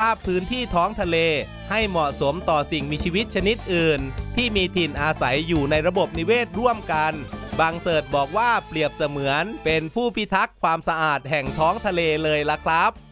าพพื้นที่ท้องทะเลให้เหมาะสมต่อสิ่งมีชีวิตชนิดอื่นที่มีถิ่นอาศัยอยู่ในระบบนิเวศร่วมกันบางเสิร์ชบอกว่าเปรียบเสมือนเป็นผู้พิทักษ์ความสะอาดแห่งท้องทะเลเลยล่ะครับ